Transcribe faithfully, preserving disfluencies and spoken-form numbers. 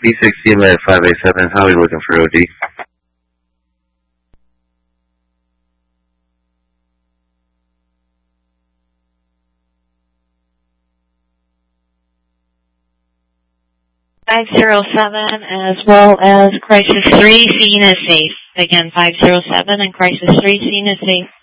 B sixteen at five eight seven, how are we looking for O D? five zero seven as well as Crisis three, seen as safe. Again, five zero seven and Crisis three, seen as safe.